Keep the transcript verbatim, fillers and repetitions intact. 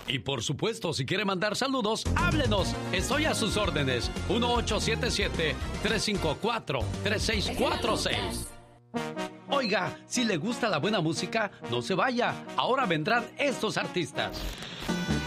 Y por supuesto, si quiere mandar saludos, háblenos. Estoy a sus órdenes. uno ocho siete siete, tres cinco cuatro, tres seis cuatro seis. Oiga, si le gusta la buena música, no se vaya. Ahora vendrán estos artistas.